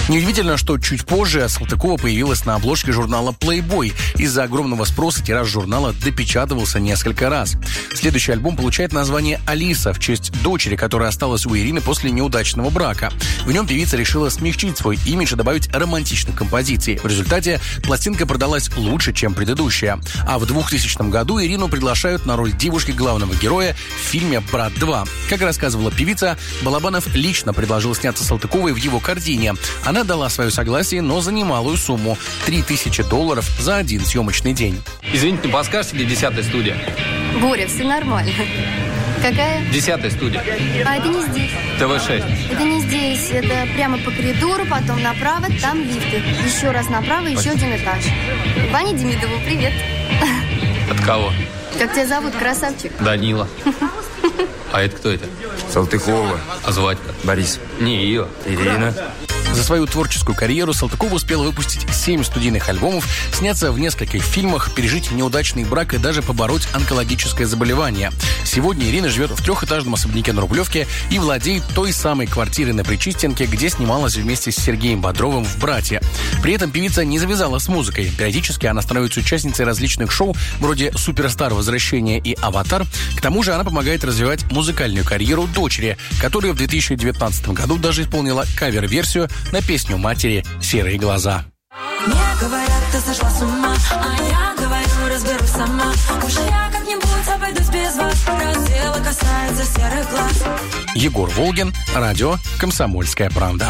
Неудивительно, что чуть позже Салтыкова появилась на обложке журнала Playboy. Из-за огромного спроса тираж журнала допечатывался несколько раз. Следующий альбом получает название «Алиса» в честь дочери, которая осталась у Ирины после неудачного брака. В нем певица решила смягчить свой имидж и добавить романтичных композиций. В результате пластинка продалась лучше, чем предыдущая. А в 2000 году Ирину приглашают на роль девушки главного героя в фильме «Брат 2». Как рассказывала певица, Балабанов лично предложил сняться Салтыковой в его картине. Она дала свое согласие, но за немалую сумму – $3000 за один съемочный день. Извините, не подскажете, где 10-я студия? Боря, все нормально. Какая? 10-я студия. А это не здесь. ТВ-6. Это не здесь. Это прямо по коридору, потом направо, там лифты. Еще раз направо, еще один этаж. Ваня Демидову, привет. От кого? Как тебя зовут, красавчик? Данила. А это кто это? Салтыкова. А звать как? Борис. Не ее. Ирина. За свою творческую карьеру Салтыкова успела выпустить 7 студийных альбомов, сняться в нескольких фильмах, пережить неудачный брак и даже побороть онкологическое заболевание. Сегодня Ирина живет в 3-этажном особняке на Рублевке и владеет той самой квартирой на Причистенке, где снималась вместе с Сергеем Бодровым в «Братья». При этом певица не завязала с музыкой. Периодически она становится участницей различных шоу, вроде «Суперстар. Возвращение» и «Аватар». К тому же она помогает развивать музыкальную карьеру дочери, которая в 2019 году даже исполнила кавер-версию на песню матери «Серые глаза». Мне говорят, ты сошла с ума, а я говорю, разберусь сама. Уже я как-нибудь обойдусь без вас, раз дело касается серых глаз. Егор Волгин, радио «Комсомольская правда».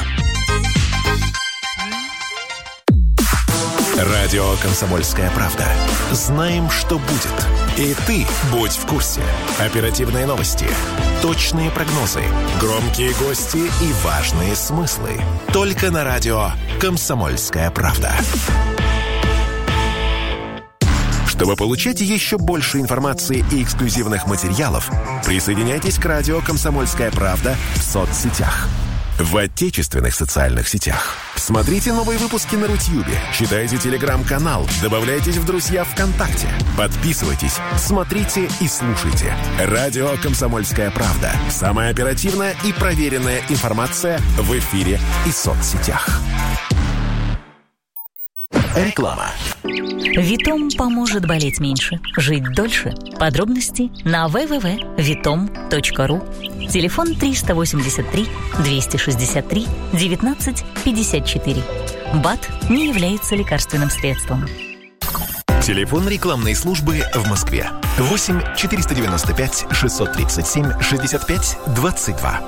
Радио «Комсомольская правда». Знаем, что будет. И ты будь в курсе. Оперативные новости, точные прогнозы, громкие гости и важные смыслы. Только на радио «Комсомольская правда». Чтобы получать еще больше информации и эксклюзивных материалов, присоединяйтесь к радио «Комсомольская правда» в соцсетях. В отечественных социальных сетях. Смотрите новые выпуски на Рутьюбе, читайте телеграм-канал, добавляйтесь в друзья ВКонтакте, подписывайтесь, смотрите и слушайте. Радио «Комсомольская правда». Самая оперативная и проверенная информация в эфире и соцсетях. Реклама. Витом поможет болеть меньше, жить дольше. Подробности на www.vitom.ru. Телефон 383 263 19 54. БАД не является лекарственным средством. Телефон рекламной службы в Москве. 8 495 637 65 22.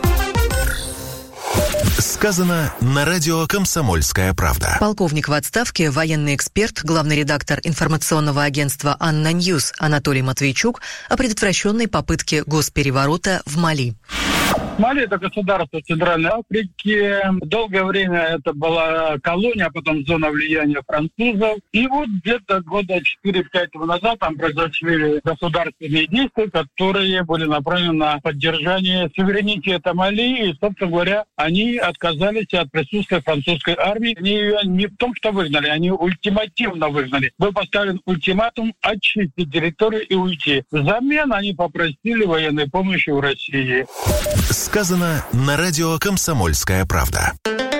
Сказано на радио «Комсомольская правда». Полковник в отставке, военный эксперт, главный редактор информационного агентства «Анна Ньюс» Анатолий Матвейчук о предотвращенной попытке госпереворота в Мали. Мали – это государство Центральной Африки. Долгое время это была колония, а потом зона влияния французов. И вот где-то года 4-5 назад там произошли государственные действия, которые были направлены на поддержание суверенитета Мали. И, собственно говоря, они отказались от присутствия французской армии. Они ее не в том, что выгнали, они ультимативно выгнали. Был поставлен ультиматум очистить территорию и уйти. Взамен они попросили военной помощи у России. Сказано на радио «Комсомольская правда».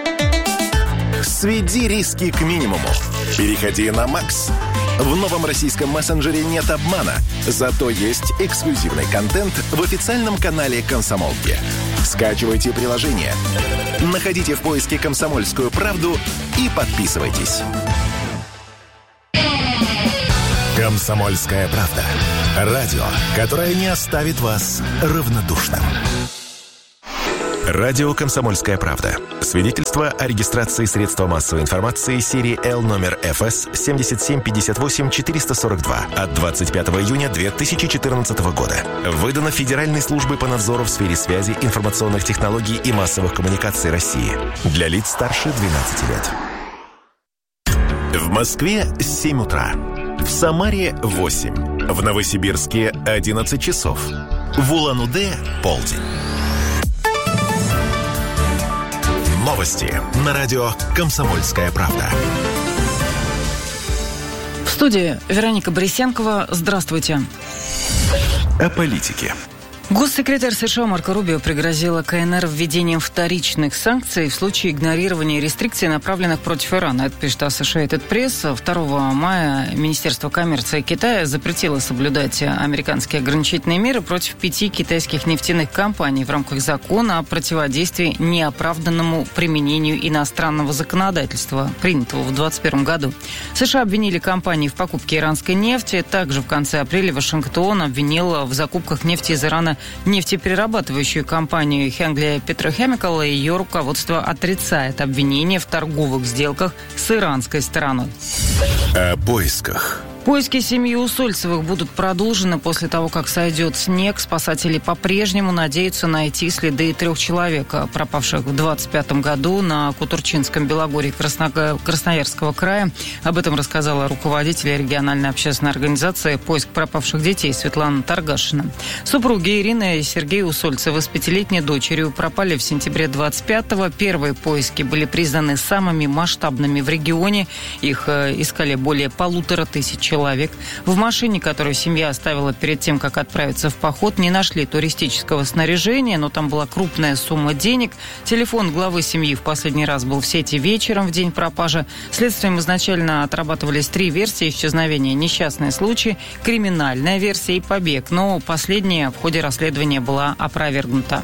Сведи риски к минимуму. Переходи на Макс. В новом российском мессенджере нет обмана, зато есть эксклюзивный контент в официальном канале «Комсомолки». Скачивайте приложение, находите в поиске «Комсомольскую правду» и подписывайтесь. «Комсомольская правда». Радио, которое не оставит вас равнодушным. Радио «Комсомольская правда». Свидетельство о регистрации средства массовой информации серии L номер ФС 7758-442 от 25 июня 2014 года. Выдано Федеральной службой по надзору в сфере связи, информационных технологий и массовых коммуникаций России. Для лиц старше 12 лет. В Москве 7 утра. В Самаре 8. В Новосибирске 11 часов. В Улан-Удэ полдень. Новости на радио «Комсомольская правда». В студии Вероника Борисенкова. Здравствуйте. О политике. Госсекретарь США Марко Рубио пригрозила КНР введением вторичных санкций в случае игнорирования рестрикций, направленных против Ирана. Это пишет Associated Press. 2 мая Министерство коммерции Китая запретило соблюдать американские ограничительные меры против 5 китайских нефтяных компаний в рамках закона о противодействии неоправданному применению иностранного законодательства, принятого в 2021 году. США обвинили компании в покупке иранской нефти. Также в конце апреля Вашингтон обвинил в закупках нефти из Ирана нефтеперерабатывающую компанию Hengli Petrochemical, и ее руководство отрицает обвинения в торговых сделках с иранской стороной. О поисках. Поиски семьи Усольцевых будут продолжены после того, как сойдет снег. Спасатели по-прежнему надеются найти следы 3 человек, пропавших в 2025 году на Кутурчинском Белогорье Красноярского края. Об этом рассказала руководитель региональной общественной организации «Поиск пропавших детей» Светлана Таргашина. Супруги Ирина и Сергей Усольцевы с 5-летней дочерью пропали в сентябре 25-го. Первые поиски были признаны самыми масштабными в регионе. Их искали более 1500 человек. В машине, которую семья оставила перед тем, как отправиться в поход, не нашли туристического снаряжения, но там была крупная сумма денег. Телефон главы семьи в последний раз был в сети вечером в день пропажи. Следствием изначально отрабатывались 3 версии исчезновения: несчастный случай, криминальная версия и побег. Но последняя в ходе расследования была опровергнута.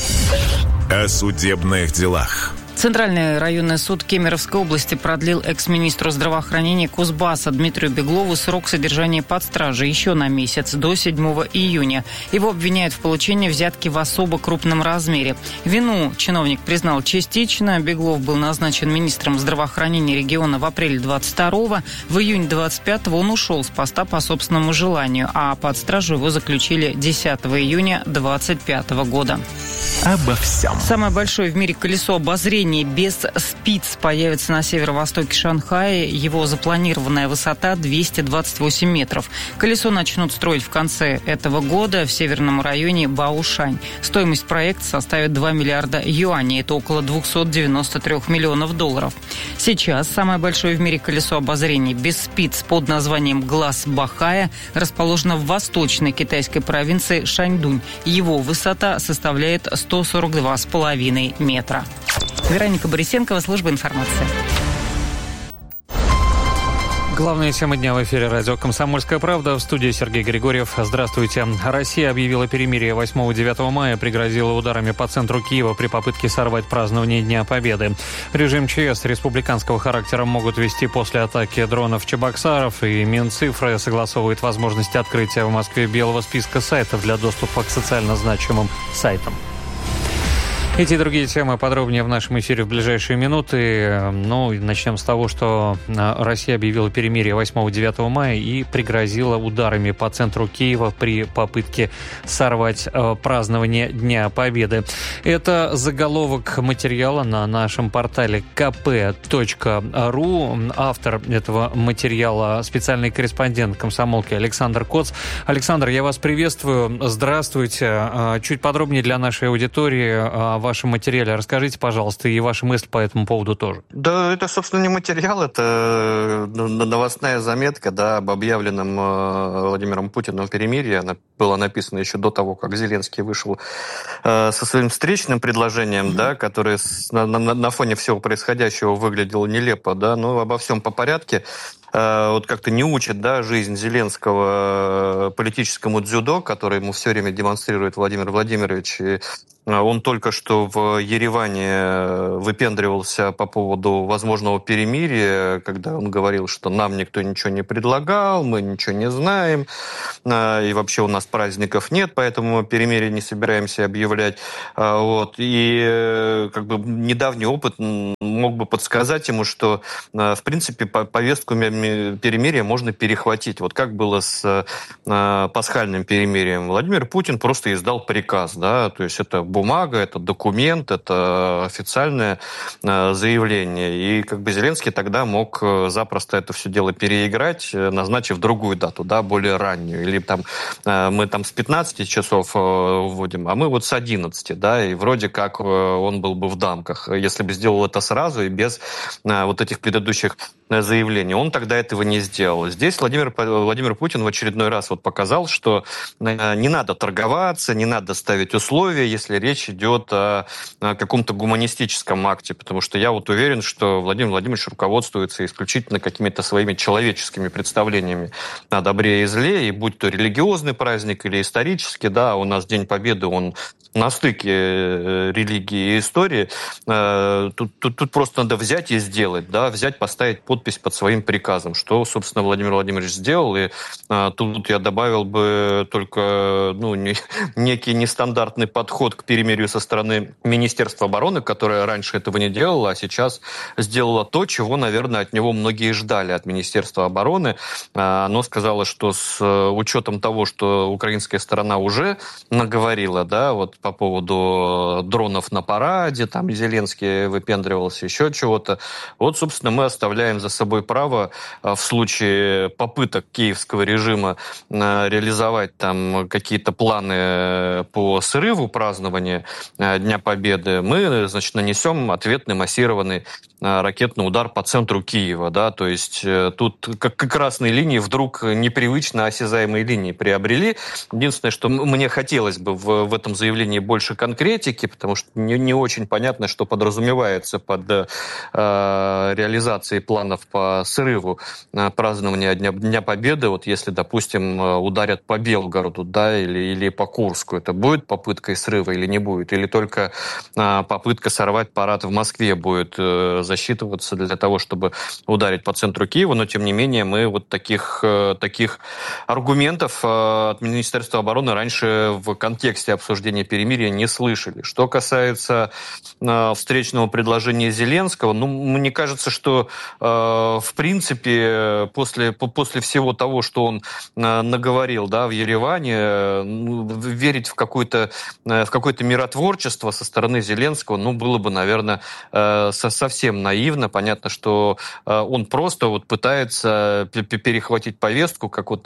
О судебных делах. Центральный районный суд Кемеровской области продлил экс-министру здравоохранения Кузбасса Дмитрию Беглову срок содержания под стражей еще на месяц, до 7 июня. Его обвиняют в получении взятки в особо крупном размере. Вину чиновник признал частично. Беглов был назначен министром здравоохранения региона в апреле 22-го. В июне 25-го он ушел с поста по собственному желанию, а под стражу его заключили 10 июня 25 года. Обо всем. Самое большое в мире колесо обозрения без спиц появится на северо-востоке Шанхая. Его запланированная высота 228 метров. Колесо начнут строить в конце этого года в северном районе Баошань. Стоимость проекта составит 2 миллиарда юаней. Это около 293 миллионов долларов. Сейчас самое большое в мире колесо обозрения без спиц под названием «Глаз Бахая» расположено в восточной китайской провинции Шаньдунь. Его высота составляет 142,5 метра. Вероника Борисенкова, служба информации. Главная тема дня в эфире радио «Комсомольская правда». В студии Сергей Григорьев. Здравствуйте. Россия объявила перемирие 8-9 мая, пригрозила ударами по центру Киева при попытке сорвать празднование Дня Победы. Режим ЧС республиканского характера могут ввести после атаки дронов Чебоксаров, и Минцифры согласовывает возможность открытия в Москве белого списка сайтов для доступа к социально значимым сайтам. Эти и другие темы подробнее в нашем эфире в ближайшие минуты. Ну, начнем с того, что Россия объявила перемирие 8-9 мая и пригрозила ударами по центру Киева при попытке сорвать празднование Дня Победы. Это заголовок материала на нашем портале kp.ru. Автор этого материала — специальный корреспондент комсомолки Александр Коц. Александр, я вас приветствую. Здравствуйте. Чуть подробнее для нашей аудитории о вашем материале расскажите, пожалуйста, и ваши мысли по этому поводу тоже. Да, это, собственно, не материал, это новостная заметка, да, об объявленном Владимиром Путиным перемирии. Она была написана еще до того, как Зеленский вышел со своим встречным предложением, да, которое на фоне всего происходящего выглядело нелепо, да, но обо всем по порядке. Вот как-то не учит, да, жизнь Зеленского политическому дзюдо, которое ему все время демонстрирует Владимир Владимирович. И он только что в Ереване выпендривался по поводу возможного перемирия, когда он говорил, что нам никто ничего не предлагал, мы ничего не знаем, и вообще у нас праздников нет, поэтому перемирие не собираемся объявлять. Вот. И как бы недавний опыт мог бы подсказать ему, что, в принципе, повестку перемирия можно перехватить. Вот как было с пасхальным перемирием. Владимир Путин просто издал приказ, да, то есть это бумага, это документ, это официальное заявление. И как бы Зеленский тогда мог запросто это все дело переиграть, назначив другую дату, да, более раннюю. Или там мы там с 15 часов вводим, а мы вот с 11, да, и вроде как он был бы в дамках, если бы сделал это сразу и без вот этих предыдущих заявление. Он тогда этого не сделал. Здесь Владимир Путин в очередной раз вот показал, что не надо торговаться, не надо ставить условия, если речь идет о каком-то гуманистическом акте, потому что я вот уверен, что Владимир Владимирович руководствуется исключительно какими-то своими человеческими представлениями о добре и зле, и будь то религиозный праздник или исторический, да, у нас День Победы, он на стыке религии и истории. Тут просто надо взять и сделать, да, взять, поставить подпись под своим приказом, что, собственно, Владимир Владимирович сделал. И тут я добавил бы только некий нестандартный подход к перемирию со стороны Министерства обороны, которое раньше этого не делало, а сейчас сделало то, чего, наверное, от него многие ждали, от Министерства обороны. Оно сказало, что с учетом того, что украинская сторона уже наговорила, да, вот по поводу дронов на параде, там Зеленский выпендривался, еще чего-то. Вот, собственно, мы оставляем за собой право в случае попыток киевского режима реализовать там какие-то планы по срыву празднования Дня Победы. Мы, значит, нанесем ответный массированный ракетный удар по центру Киева, да, то есть тут как красные линии вдруг непривычно осязаемые линии приобрели. Единственное, что мне хотелось бы в этом заявлении больше конкретики, потому что не очень понятно, что подразумевается под реализацией планов по срыву празднования Дня Победы. Вот если, допустим, ударят по Белгороду, да, или по Курску, это будет попыткой срыва или не будет? Или только попытка сорвать парад в Москве будет засчитываться для того, чтобы ударить по центру Киева? Но, тем не менее, мы вот таких аргументов от Министерства обороны раньше в контексте обсуждения перемирия не слышали. Что касается встречного предложения Зеленского, мне кажется, что в принципе после всего того, что он наговорил, да, в Ереване, верить в какое-то миротворчество со стороны Зеленского, было бы, наверное, совсем наивно. Понятно, что он просто вот пытается перехватить повестку, как вот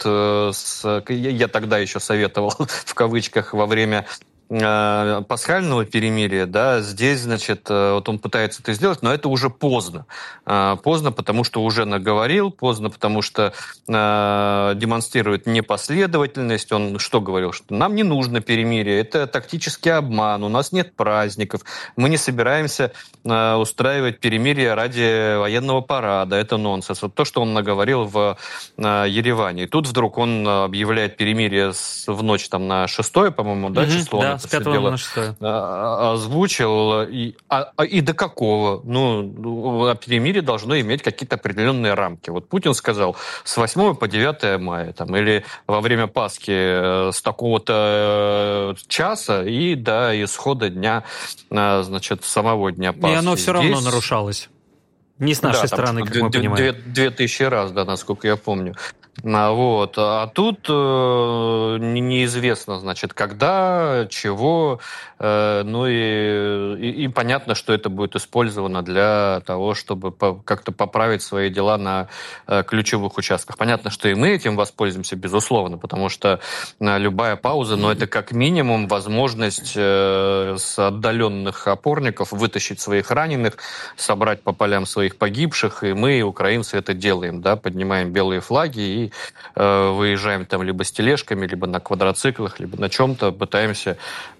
я тогда еще советовал в кавычках во время пасхального перемирия, да, здесь, значит, вот он пытается это сделать, но это уже поздно. Поздно, потому что уже наговорил, поздно, потому что демонстрирует непоследовательность. Он что говорил? Что нам не нужно перемирие, это тактический обман, у нас нет праздников, мы не собираемся устраивать перемирие ради военного парада, это нонсенс. Вот то, что он наговорил в Ереване. И тут вдруг он объявляет перемирие в ночь там на 6-е, по-моему, да, число? Да, с 5 на 6. Озвучил. И до какого? Перемирие должно иметь какие-то определенные рамки. Вот Путин сказал, с 8 по 9 мая, там, или во время Пасхи с такого-то часа и до исхода дня, значит, самого дня Пасхи. И оно все равно нарушалось. Не с нашей стороны, как мы понимаем. 2000 раз, да, насколько я помню. Вот. А тут неизвестно, значит, когда, чего, и понятно, что это будет использовано для того, чтобы как-то поправить свои дела на ключевых участках. Понятно, что и мы этим воспользуемся, безусловно, потому что любая пауза, это как минимум возможность с отдаленных опорников вытащить своих раненых, собрать по полям своих погибших, и мы, украинцы, это делаем, да, поднимаем белые флаги и выезжаем там либо с тележками, либо на квадроциклах, либо на чем-то, пытаемся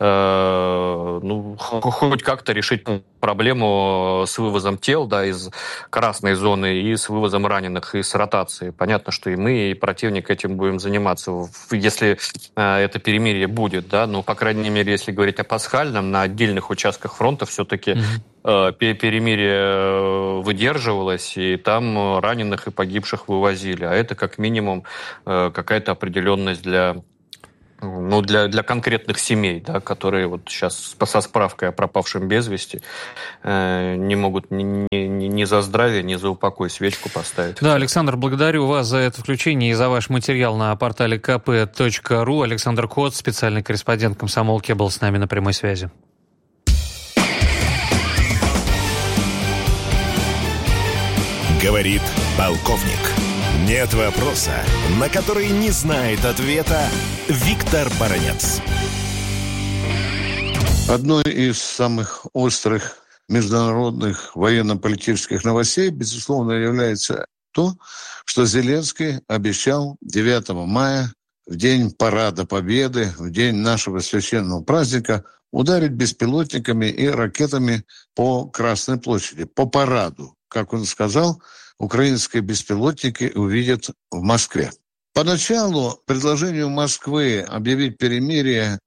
хоть как-то решить проблему с вывозом тел, да, из красной зоны и с вывозом раненых, и с ротацией. Понятно, что и мы, и противник этим будем заниматься, если это перемирие будет, да, по крайней мере, если говорить о пасхальном, на отдельных участках фронта все-таки перемирие выдерживалось, и там раненых и погибших вывозили. А это как минимум какая-то определенность для конкретных семей, да, которые вот сейчас со справкой о пропавшем без вести не могут ни за здравие, ни за упокой свечку поставить. Да, Александр, благодарю вас за это включение и за ваш материал на портале kp.ru. Александр Кот, специальный корреспондент «Комсомолки», был с нами на прямой связи. Говорит полковник. Нет вопроса, на который не знает ответа Виктор Баранец. Одной из самых острых международных военно-политических новостей, безусловно, является то, что Зеленский обещал 9 мая, в день Парада Победы, в день нашего священного праздника, ударить беспилотниками и ракетами по Красной площади, по параду. Как он сказал, украинские беспилотники увидят в Москве. Поначалу предложению Москвы объявить перемирие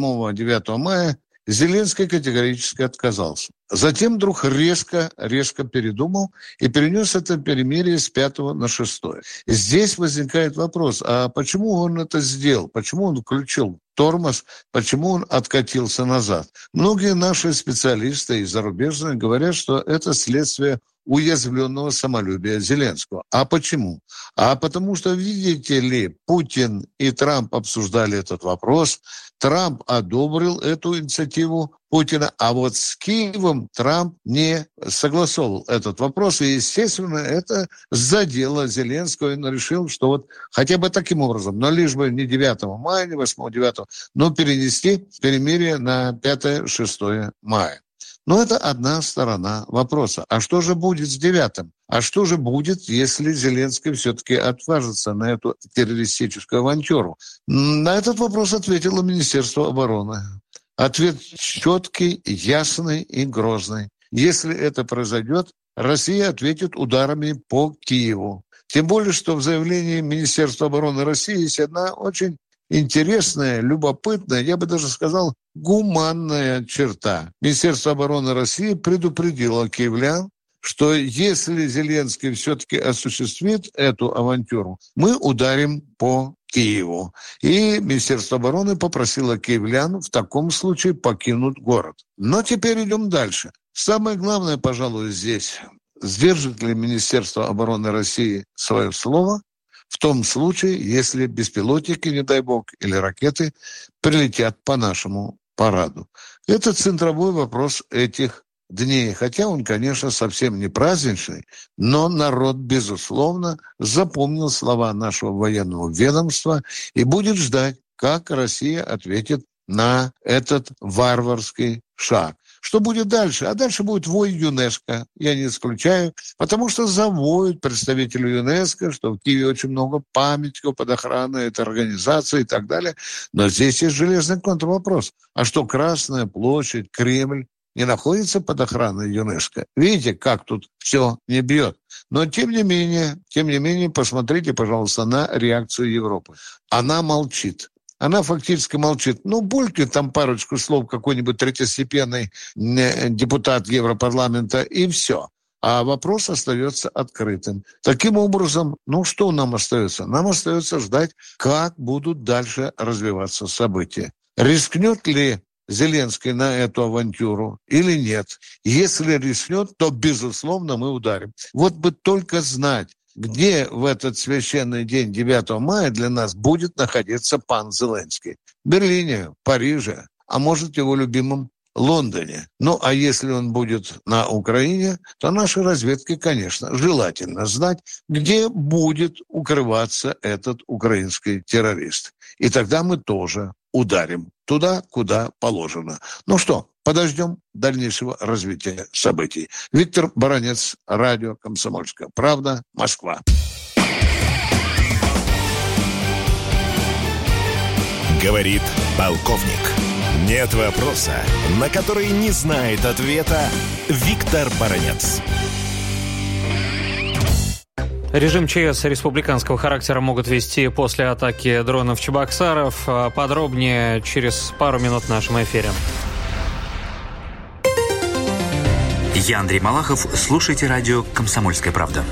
8-9 мая Зеленский категорически отказался. Затем вдруг резко передумал и перенес это перемирие с 5 на 6. Здесь возникает вопрос, а почему он это сделал? Почему он включил тормоз? Почему он откатился назад? Многие наши специалисты и зарубежные говорят, что это следствие уязвленного самолюбия Зеленского. А почему? А потому что, видите ли, Путин и Трамп обсуждали этот вопрос. Трамп одобрил эту инициативу Путина, а вот с Киевом Трамп не согласовал этот вопрос. И, естественно, это задело Зеленского. Он решил, что вот хотя бы таким образом, но лишь бы не 9 мая, не 8-9, но перенести перемирие на 5-6 мая. Но это одна сторона вопроса. А что же будет с 9? А что же будет, если Зеленский все-таки отважится на эту террористическую авантюру? На этот вопрос ответило Министерство обороны. Ответ четкий, ясный и грозный. Если это произойдет, Россия ответит ударами по Киеву. Тем более, что в заявлении Министерства обороны России есть одна очень интересная, любопытная, я бы даже сказал, гуманная черта. Министерство обороны России предупредило киевлян, что если Зеленский все-таки осуществит эту авантюру, мы ударим по Киеву. И Министерство обороны попросило киевлян в таком случае покинуть город. Но теперь идем дальше. Самое главное, пожалуй, здесь, сдержит ли Министерство обороны России свое слово в том случае, если беспилотники, не дай бог, или ракеты прилетят по нашему параду. Это центровой вопрос этих дней. Хотя он, конечно, совсем не праздничный, но народ, безусловно, запомнил слова нашего военного ведомства и будет ждать, как Россия ответит на этот варварский шаг. Что будет дальше? А дальше будет вой ЮНЕСКО, я не исключаю, потому что завоют представители ЮНЕСКО, что в Киеве очень много памятников под охраной этой организации и так далее. Но здесь есть железный контрвопрос. А что Красная площадь, Кремль не находится под охраной ЮНЕСКО? Видите, как тут все не бьет. Но тем не менее, посмотрите, пожалуйста, на реакцию Европы. Она молчит. Она фактически молчит. Ну, булькает там парочку слов какой-нибудь третьестепенный депутат Европарламента, и все. А вопрос остается открытым. Таким образом, что нам остается? Нам остается ждать, как будут дальше развиваться события. Рискнет ли Зеленский на эту авантюру или нет? Если рискнет, то, безусловно, мы ударим. Вот бы только знать, где в этот священный день 9 мая для нас будет находиться пан Зеленский. В Берлине, Париже, а может, его любимом Лондоне. Ну, а если он будет на Украине, то нашей разведке, конечно, желательно знать, где будет укрываться этот украинский террорист. И тогда мы тоже ударим туда, куда положено. Ну что, подождем дальнейшего развития событий. Виктор Баранец, радио «Комсомольская правда», Москва. Говорит полковник. Нет вопроса, на который не знает ответа Виктор Баранец. Режим ЧС республиканского характера могут вести после атаки дронов Чебоксаров. Подробнее через пару минут в нашем эфире. Я Андрей Малахов. Слушайте радио «Комсомольская правда».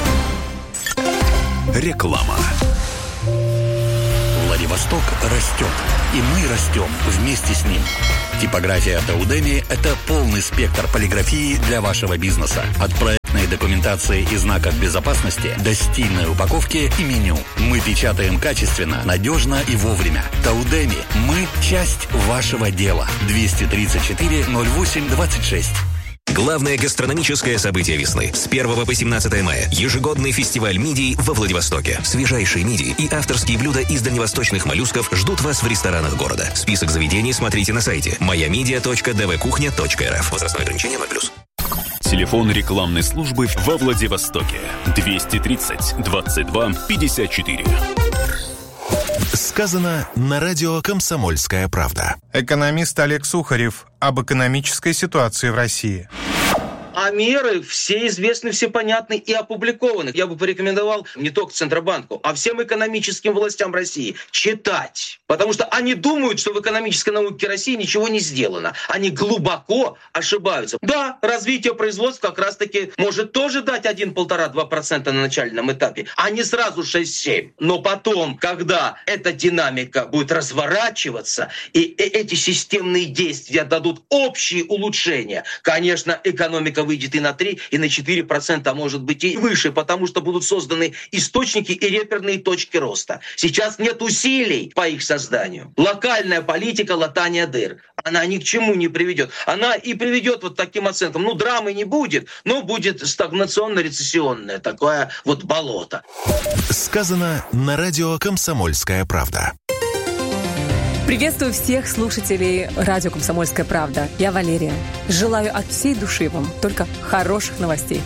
Реклама. Владивосток растет, и мы растем вместе с ним. Типография Таудеми – это полный спектр полиграфии для вашего бизнеса. От проектной документации и знаков безопасности до стильной упаковки и меню. Мы печатаем качественно, надежно и вовремя. Таудеми – мы часть вашего дела. 234-08-26. Главное гастрономическое событие весны. С 1 по 17 мая. Ежегодный фестиваль мидий во Владивостоке. Свежайшие мидии и авторские блюда из дальневосточных моллюсков ждут вас в ресторанах города. Список заведений смотрите на сайте moyamidia.dvkuchня.rf. Возрастное ограничение 0+. Телефон рекламной службы во Владивостоке 230 22 54. Сказано на радио «Комсомольская правда». Экономист Олег Сухарев об экономической ситуации в России. А меры все известны, все понятны и опубликованы. Я бы порекомендовал не только Центробанку, а всем экономическим властям России читать. Потому что они думают, что в экономической науке России ничего не сделано. Они глубоко ошибаются. Да, развитие производства как раз-таки может тоже дать 1,5-2% на начальном этапе, а не сразу 6-7. Но потом, когда эта динамика будет разворачиваться, и эти системные действия дадут общие улучшения, конечно, экономика выйдет и на 3, и на 4%, а может быть и выше, потому что будут созданы источники и реперные точки роста. Сейчас нет усилий по их созданию. Локальная политика латания дыр, она ни к чему не приведет. Она и приведет вот таким оценкам. Ну, драмы не будет, но будет стагнационно-рецессионное такое вот болото. Сказано на радио «Комсомольская правда». Приветствую всех слушателей радио «Комсомольская правда». Я Валерия. Желаю от всей души вам только хороших новостей.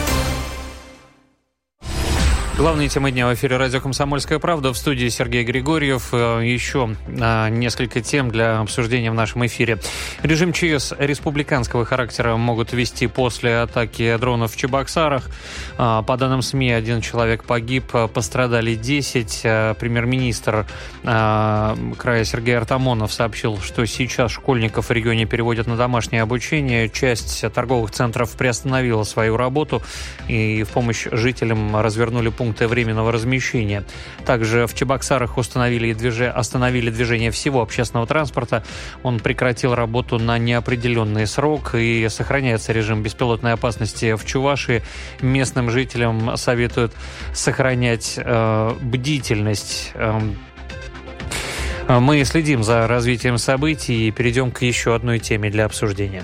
Главные темы дня в эфире радио «Комсомольская правда». В студии Сергей Григорьев. Еще несколько тем для обсуждения в нашем эфире. Режим ЧС республиканского характера могут ввести после атаки дронов в Чебоксарах. По данным СМИ, 1 человек погиб, пострадали 10. Премьер-министр края Сергей Артамонов сообщил, что сейчас школьников в регионе переводят на домашнее обучение. Часть торговых центров приостановила свою работу и в помощь жителям развернули пункты временного размещения. Также в Чебоксарах остановили движение всего общественного транспорта. Он прекратил работу на неопределенный срок и сохраняется режим беспилотной опасности в Чувашии. Местным жителям советуют сохранять бдительность. Мы следим за развитием событий и перейдем к еще одной теме для обсуждения.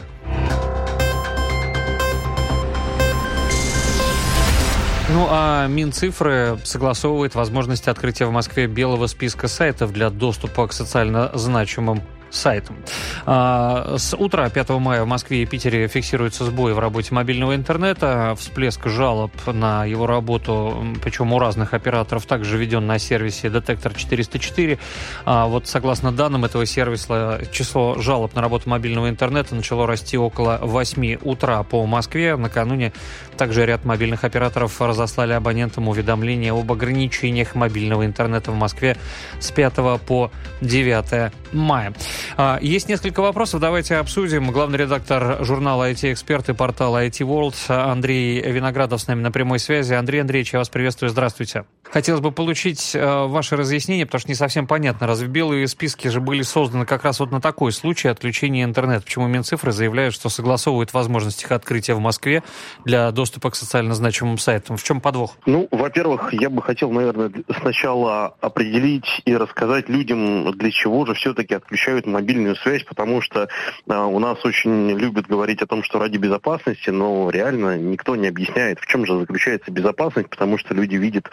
Ну а Минцифры согласовывает возможность открытия в Москве белого списка сайтов для доступа к социально значимым сайтом. С утра 5 мая в Москве и Питере фиксируются сбои в работе мобильного интернета. Всплеск жалоб на его работу, причем у разных операторов, также введен на сервисе Детектор 404. Вот согласно данным этого сервиса, число жалоб на работу мобильного интернета начало расти около 8 утра по Москве. Накануне также ряд мобильных операторов разослали абонентам уведомления об ограничениях мобильного интернета в Москве с 5 по 9 мая. Есть несколько вопросов, давайте обсудим. Главный редактор журнала IT-эксперт и портала IT World Андрей Виноградов с нами на прямой связи. Андрей Андреевич, я вас приветствую, здравствуйте. Хотелось бы получить ваше разъяснение, потому что не совсем понятно, разве белые списки же были созданы как раз вот на такой случай отключения интернета? Почему Минцифры заявляют, что согласовывают возможность их открытия в Москве для доступа к социально значимым сайтам? В чем подвох? Ну, во-первых, я бы хотел, наверное, сначала определить и рассказать людям, для чего же все-таки отключают мобильную связь, потому что у нас очень любят говорить о том, что ради безопасности, но реально никто не объясняет, в чем же заключается безопасность, потому что люди видят,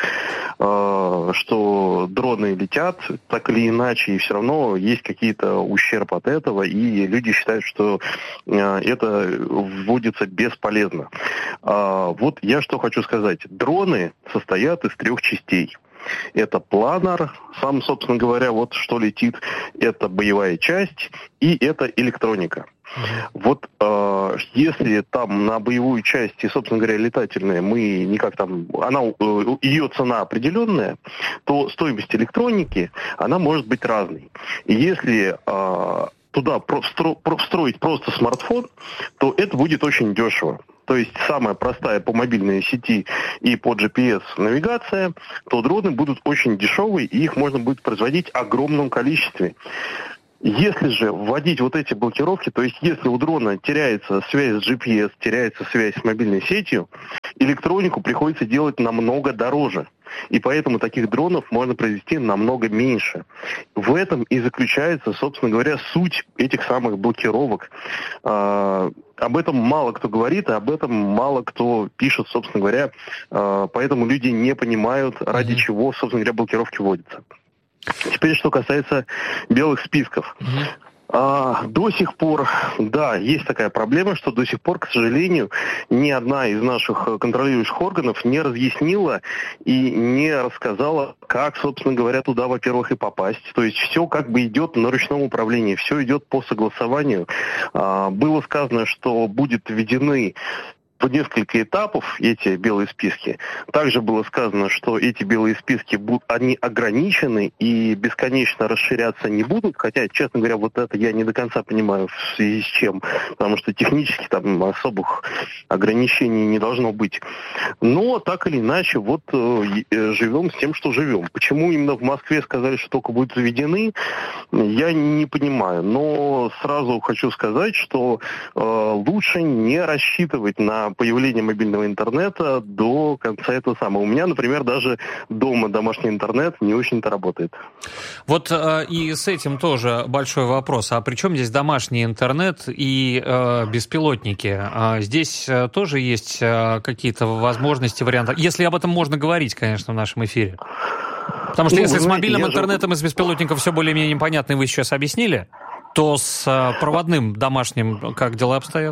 что дроны летят так или иначе, и все равно есть какие-то ущерб от этого, и люди считают, что это вводится бесполезно. Вот я что хочу сказать. Дроны состоят из 3 частей. Это планер, сам, собственно говоря, вот что летит, это боевая часть и это электроника. Вот если там на боевую часть и, собственно говоря, летательная, мы никак там, ее цена определенная, то стоимость электроники, она может быть разной. И если туда встроить просто смартфон, то это будет очень дешево. То есть самая простая по мобильной сети и по GPS навигация, то дроны будут очень дешевые, и их можно будет производить в огромном количестве. Если же вводить вот эти блокировки, то есть если у дрона теряется связь с GPS, теряется связь с мобильной сетью, электронику приходится делать намного дороже. И поэтому таких дронов можно произвести намного меньше. В этом и заключается, собственно говоря, суть этих самых блокировок. Об этом мало кто говорит, и об этом мало кто пишет, собственно говоря. Поэтому люди не понимают, ради чего, собственно говоря, блокировки вводятся. Теперь, что касается белых списков. До сих пор, да, есть такая проблема, что до сих пор, к сожалению, ни одна из наших контролирующих органов не разъяснила и не рассказала, как, собственно говоря, туда, во-первых, и попасть. То есть все как бы идет на ручном управлении, все идет по согласованию. Было сказано, что будут введены в несколько этапов эти белые списки. Также было сказано, что эти белые списки они ограничены и бесконечно расширяться не будут, хотя, честно говоря, вот это я не до конца понимаю, в связи с чем, потому что технически там особых ограничений не должно быть. Но так или иначе, вот живем с тем, что живем. Почему именно в Москве сказали, что только будут заведены, я не понимаю. Но сразу хочу сказать, что лучше не рассчитывать на появление мобильного интернета до конца этого самого. У меня, например, даже дома домашний интернет не очень-то работает. Вот и с этим тоже большой вопрос. А при чем здесь домашний интернет и беспилотники? Здесь тоже есть какие-то возможности, варианты? Если об этом можно говорить, конечно, в нашем эфире. Потому что если с мобильным интернетом и с беспилотником все более-менее непонятно, и вы сейчас объяснили, то с проводным домашним как дела обстоят?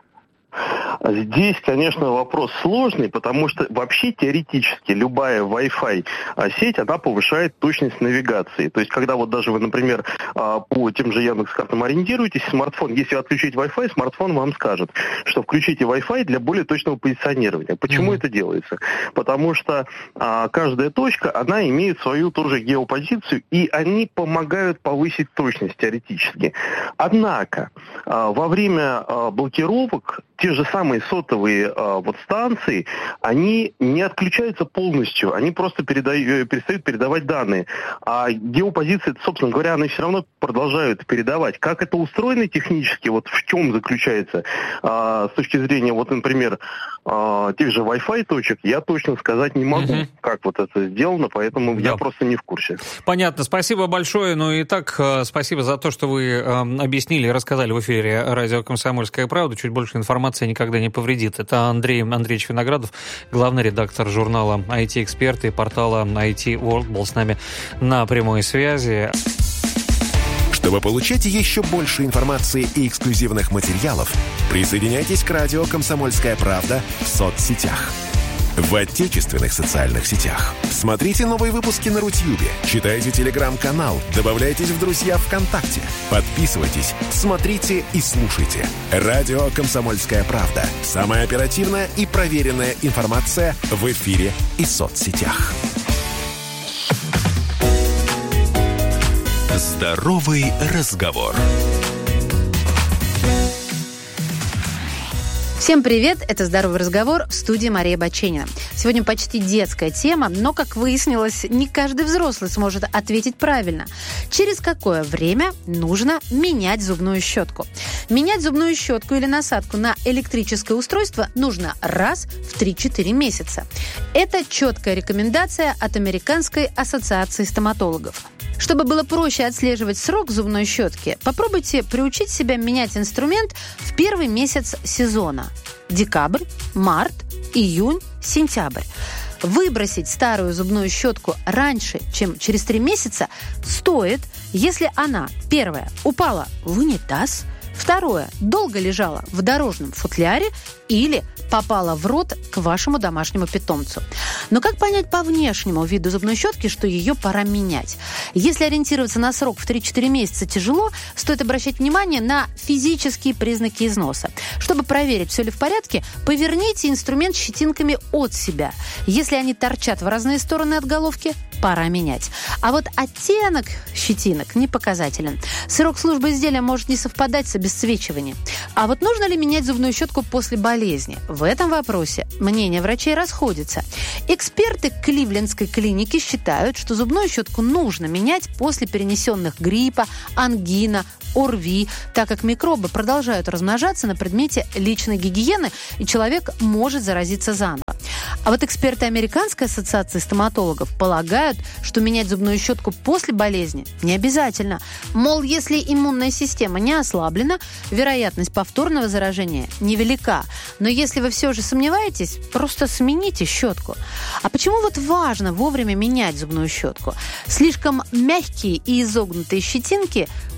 Здесь, конечно, вопрос сложный, потому что вообще теоретически любая Wi-Fi сеть, она повышает точность навигации. То есть, когда вот даже вы, например, по тем же Яндекс.Картам ориентируетесь, смартфон, если отключить Wi-Fi, смартфон вам скажет, что включите Wi-Fi для более точного позиционирования. Почему это делается? Потому что каждая точка, она имеет свою тоже геопозицию, и они помогают повысить точность теоретически. Однако, во время блокировок те же самые сотовые станции, они не отключаются полностью, они просто перестают передавать данные. А геопозиции, собственно говоря, они все равно продолжают передавать. Как это устроено технически, вот в чем заключается, с точки зрения, вот, например, тех же Wi-Fi точек, я точно сказать не могу, как вот это сделано, поэтому я просто не в курсе. Понятно, спасибо большое. Ну и так, спасибо за то, что вы объяснили и рассказали в эфире радио «Комсомольская правда». Чуть больше информации никогда не повредит. Это Андрей Андреевич Виноградов, главный редактор журнала IT-эксперты и портала IT World, был с нами на прямой связи. Чтобы получать еще больше информации и эксклюзивных материалов, присоединяйтесь к радио «Комсомольская правда» в соцсетях. В отечественных социальных сетях. Смотрите новые выпуски на Рутьюбе, читайте телеграм-канал, добавляйтесь в друзья ВКонтакте, подписывайтесь, смотрите и слушайте. Радио «Комсомольская правда». Самая оперативная и проверенная информация в эфире и соцсетях. Здоровый разговор. Всем привет, это «Здоровый разговор», в студии Мария Баченина. Сегодня почти детская тема, но, как выяснилось, не каждый взрослый сможет ответить правильно. Через какое время нужно менять зубную щетку? Менять зубную щетку или насадку на электрическое устройство нужно раз в 3-4 месяца. Это четкая рекомендация от Американской ассоциации стоматологов. Чтобы было проще отслеживать срок зубной щетки, попробуйте приучить себя менять инструмент в первый месяц сезона. Декабрь, март, июнь, сентябрь. Выбросить старую зубную щетку раньше, чем через 3 месяца, стоит, если она, первое, упала в унитаз, второе, долго лежала в дорожном футляре или попала в рот к вашему домашнему питомцу. Но как понять по внешнему виду зубной щетки, что ее пора менять? Если ориентироваться на срок в 3-4 месяца тяжело, стоит обращать внимание на физические признаки износа. Чтобы проверить, все ли в порядке, поверните инструмент щетинками от себя. Если они торчат в разные стороны от головки, пора менять. А вот оттенок щетинок не показателен. Срок службы изделия может не совпадать с обесцвечиванием. А вот нужно ли менять зубную щетку после болезни? В этом вопросе мнения врачей расходятся. Эксперты Кливлендской клиники считают, что зубную щетку нужно менять после перенесенных гриппа, ангина, ОРВИ, так как микробы продолжают размножаться на предмете личной гигиены, и человек может заразиться заново. А вот эксперты Американской ассоциации стоматологов полагают, что менять зубную щетку после болезни не обязательно. Мол, если иммунная система не ослаблена, вероятность повторного заражения невелика. Но если вы все же сомневаетесь, просто смените щетку. А почему вот важно вовремя менять зубную щетку? Слишком мягкие и изогнутые щетинки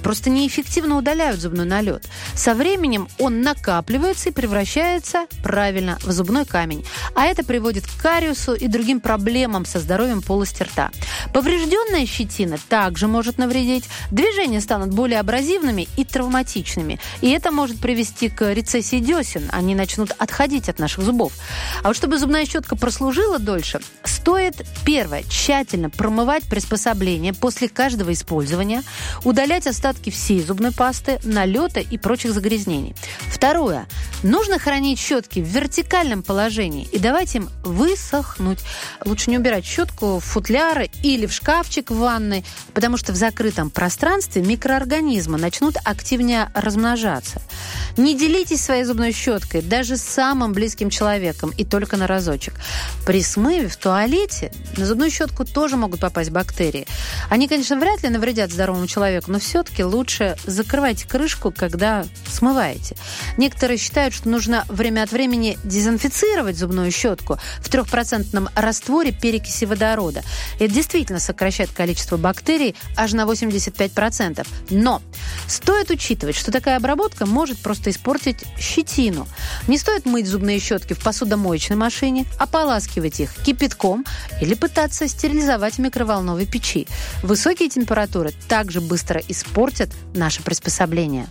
просто неэффективно удаляют зубной налет. Со временем он накапливается и превращается, правильно, в зубной камень. А это приводит к кариесу и другим проблемам со здоровьем полости рта. Поврежденная щетина также может навредить. Движения станут более абразивными и травматичными. И это может привести к рецессии десен. Они начнут отходить от наших зубов. А вот чтобы зубная щетка прослужила дольше, стоит, первое, тщательно промывать приспособление после каждого использования, удалять остатки всей зубной пасты, налета и прочих загрязнений. Второе, нужно хранить щетки в вертикальном положении и давать им высохнуть. Лучше не убирать щетку в футляры или в шкафчик в ванной, потому что в закрытом пространстве микроорганизмы начнут активнее размножаться. Не делитесь своей зубной щеткой даже с самым близким человеком и только на разочек. При смыве в туалете на зубную щетку тоже могут попасть бактерии. Они, конечно, вряд ли навредят здоровому человеку, но все-таки лучше закрывайте крышку, когда смываете. Некоторые считают, что нужно время от времени дезинфицировать зубную щетку в 3% растворе перекиси водорода. Это действительно сокращает количество бактерий аж на 85%. Но стоит учитывать, что такая обработка может просто испортить щетину. Не стоит мыть зубные щетки в посудомоечной машине, ополаскивать их кипятком или пытаться стерилизовать в микроволновой печи. Высокие температуры также быстро испортят наше приспособление.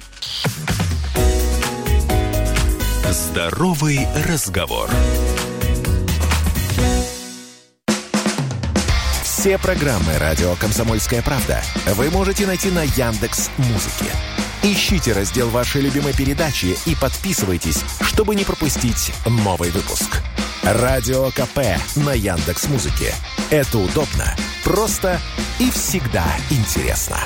Здоровый разговор. Все программы «Радио Комсомольская правда» вы можете найти на Яндекс.Музыке. Ищите раздел вашей любимой передачи и подписывайтесь, чтобы не пропустить новый выпуск. Радио КП на Яндекс.Музыке. Это удобно, просто и всегда интересно.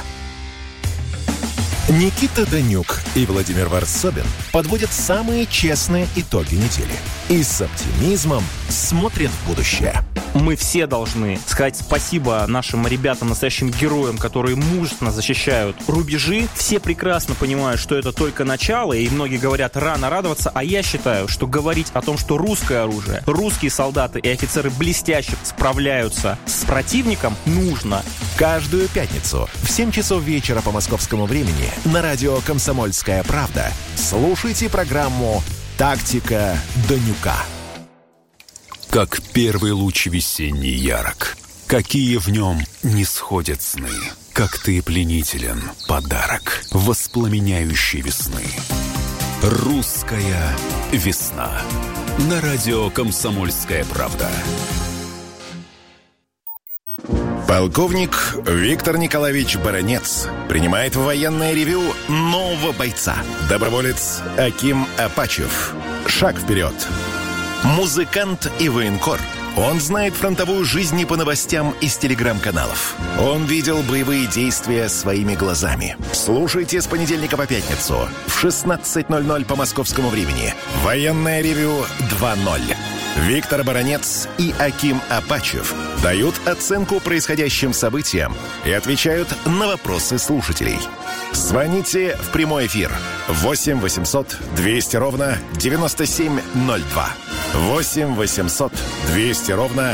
Никита Данюк и Владимир Варсобин подводят самые честные итоги недели и с оптимизмом смотрят в будущее. Мы все должны сказать спасибо нашим ребятам, настоящим героям, которые мужественно защищают рубежи. Все прекрасно понимают, что это только начало, и многие говорят рано радоваться, а я считаю, что говорить о том, что русское оружие, русские солдаты и офицеры блестяще справляются с противником, нужно. Каждую пятницу в 7 часов вечера по московскому времени на радио «Комсомольская правда» слушайте программу «Тактика Данюка». Как первый луч весенний ярок, какие в нем не сходят сны, как ты пленителен, подарок воспламеняющей весны. Русская весна. На радио «Комсомольская правда». Полковник Виктор Николаевич Баранец принимает в военное ревью нового бойца. Доброволец Аким Апачев. Шаг вперед. Музыкант и военкор. Он знает фронтовую жизнь не по новостям из телеграм-каналов. Он видел боевые действия своими глазами. Слушайте с понедельника по пятницу в 16:00 по московскому времени. Военное ревью 2.0. Виктор Баранец и Аким Апачев дают оценку происходящим событиям и отвечают на вопросы слушателей. Звоните в прямой эфир 8 800 200 ровно 9702. 8 800 200 ровно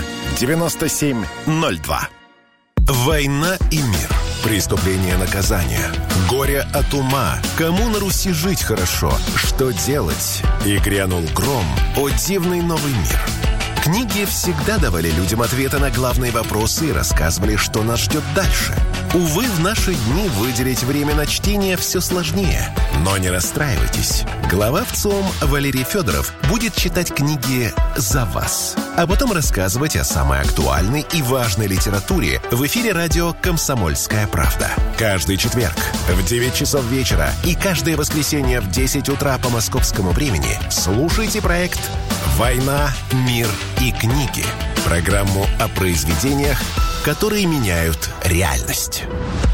9702. Война и мир. Преступление, наказание. Горе от ума. Кому на Руси жить хорошо? Что делать? И грянул гром. О, дивный новый мир. Книги всегда давали людям ответы на главные вопросы и рассказывали, что нас ждет дальше. Увы, в наши дни выделить время на чтение все сложнее. Но не расстраивайтесь. Глава ВЦИОМ Валерий Федоров будет читать книги за вас, а потом рассказывать о самой актуальной и важной литературе в эфире радио «Комсомольская правда». Каждый четверг в 9 часов вечера и каждое воскресенье в 10 утра по московскому времени слушайте проект «Война, мир и книги». Программу о произведениях, которые меняют реальность.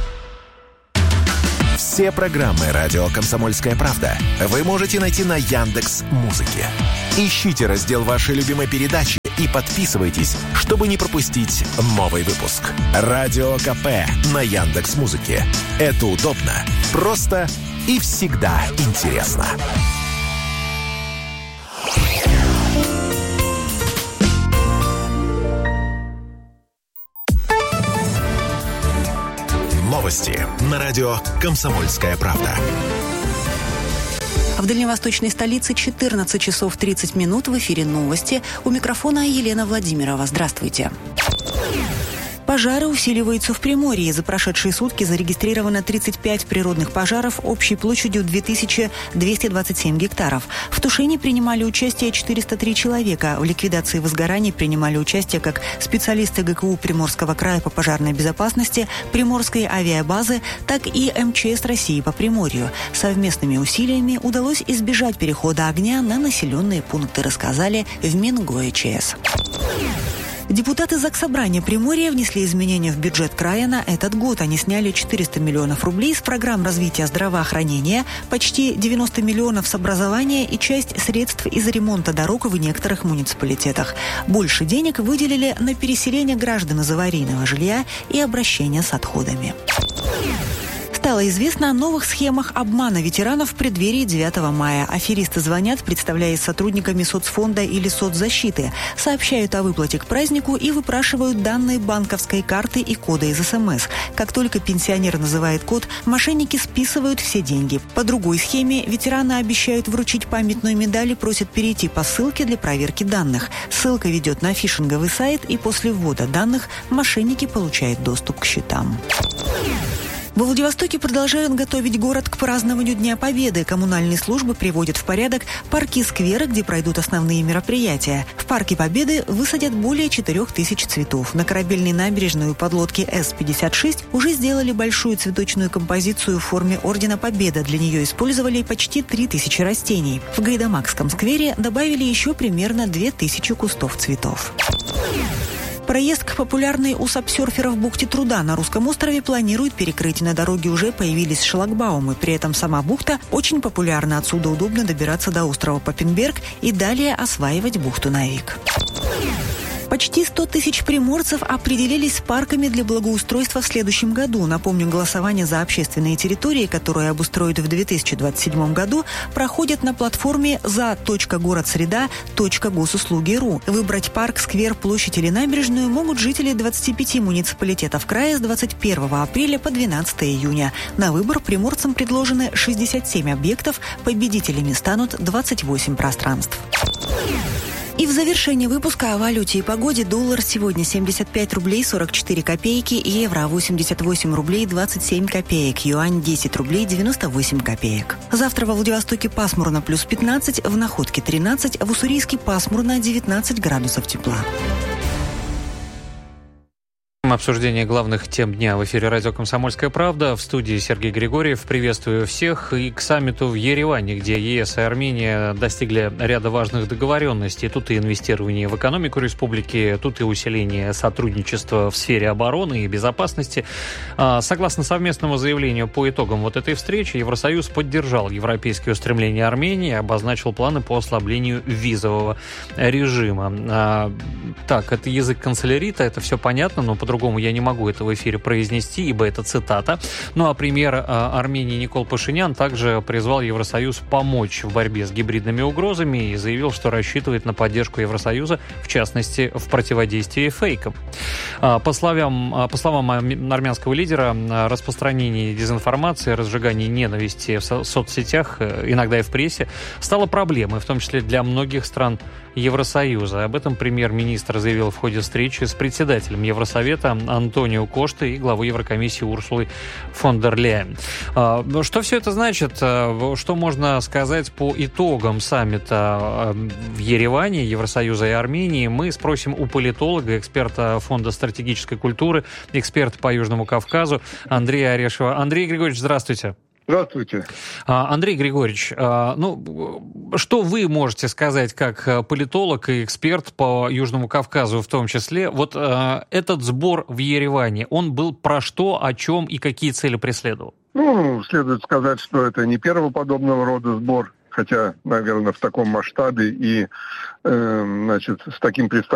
Все программы «Радио Комсомольская правда» вы можете найти на Яндекс.Музыке. Ищите раздел вашей любимой передачи и подписывайтесь, чтобы не пропустить новый выпуск. Радио КП на Яндекс.Музыке. Это удобно, просто и всегда интересно. Новости на радио «Комсомольская правда». В дальневосточной столице 14 часов 30 минут. В эфире новости. У микрофона Елена Владимирова. Здравствуйте. Пожары усиливаются в Приморье. За прошедшие сутки зарегистрировано 35 природных пожаров общей площадью 2227 гектаров. В тушении принимали участие 403 человека. В ликвидации возгораний принимали участие как специалисты ГКУ Приморского края по пожарной безопасности, Приморской авиабазы, так и МЧС России по Приморью. Совместными усилиями удалось избежать перехода огня на населенные пункты, рассказали в МинГОЭЧС. Депутаты Заксобрания Приморья внесли изменения в бюджет края на этот год. Они сняли 400 миллионов рублей с программ развития здравоохранения, почти 90 миллионов с образования и часть средств из ремонта дорог в некоторых муниципалитетах. Больше денег выделили на переселение граждан из аварийного жилья и обращение с отходами. Стало известно о новых схемах обмана ветеранов в преддверии 9 мая. Аферисты звонят, представляясь сотрудниками соцфонда или соцзащиты, сообщают о выплате к празднику и выпрашивают данные банковской карты и коды из СМС. Как только пенсионер называет код, мошенники списывают все деньги. По другой схеме ветераны обещают вручить памятную медаль и просят перейти по ссылке для проверки данных. Ссылка ведет на фишинговый сайт, и после ввода данных мошенники получают доступ к счетам. Во Владивостоке продолжают готовить город к празднованию Дня Победы. Коммунальные службы приводят в порядок парки и скверы, где пройдут основные мероприятия. В Парке Победы высадят более 4000 цветов. На корабельной набережной у подлодки С-56 уже сделали большую цветочную композицию в форме Ордена Победы. Для нее использовали почти 3000 растений. В Гайдамакском сквере добавили еще примерно 2000 кустов цветов. Проезд к популярной у сапсерферов бухте Труда на Русском острове планируют перекрыть. На дороге уже появились шлагбаумы. При этом сама бухта очень популярна. Отсюда удобно добираться до острова Папенберг и далее осваивать бухту Навик. Почти 100 тысяч приморцев определились с парками для благоустройства в следующем году. Напомню, голосование за общественные территории, которые обустроят в 2027 году, проходит на платформе за.городсреда.госуслуги.ру. Выбрать парк, сквер, площадь или набережную могут жители 25 муниципалитетов края с 21 апреля по 12 июня. На выбор приморцам предложены 67 объектов, победителями станут 28 пространств. И в завершении выпуска о валюте и погоде. Доллар сегодня 75 рублей 44 копейки, евро 88 рублей 27 копеек, юань 10 рублей 98 копеек. Завтра во Владивостоке пасмурно плюс 15, в Находке 13, в Уссурийске пасмурно 19 градусов тепла. Обсуждение главных тем дня в эфире радио «Комсомольская правда». В студии Сергей Григорьев. Приветствую всех. И к саммиту в Ереване, где ЕС и Армения достигли ряда важных договоренностей. Тут и инвестирование в экономику республики, тут и усиление сотрудничества в сфере обороны и безопасности. Согласно совместному заявлению по итогам вот этой встречи, Евросоюз поддержал европейские устремления Армении и обозначил планы по ослаблению визового режима. Так, это язык канцелярита, это все понятно, но по-другому я не могу это в эфире произнести, ибо это цитата. Ну а премьер Армении Никол Пашинян также призвал Евросоюз помочь в борьбе с гибридными угрозами и заявил, что рассчитывает на поддержку Евросоюза, в частности, в противодействии фейкам. По словам армянского лидера, распространение дезинформации, разжигание ненависти в соцсетях, иногда и в прессе, стало проблемой, в том числе для многих стран Евросоюза. Об этом премьер-министр заявил в ходе встречи с председателем Евросовета Антонио Коштой и главой Еврокомиссии Урсулой фон дер Ляйен. Что все это значит? Что можно сказать по итогам саммита в Ереване Евросоюза и Армении? Мы спросим у политолога, эксперта Фонда стратегической культуры, эксперта по Южному Кавказу Андрея Орешева. Андрей Григорьевич, здравствуйте. Здравствуйте. Андрей Григорьевич, что вы можете сказать как политолог и эксперт по Южному Кавказу в том числе? Вот этот сбор в Ереване, он был про что, о чем и какие цели преследовал? Следует сказать, что это не первый подобного рода сбор, хотя, наверное, в таком масштабе и, с таким представлением